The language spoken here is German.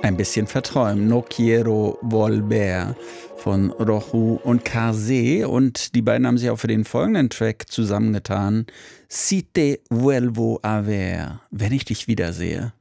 ein bisschen verträumen. No quiero volver von Roju und Karsé. Und die beiden haben sich auch für den folgenden Track zusammengetan. Si te vuelvo a ver, wenn ich dich wiedersehe.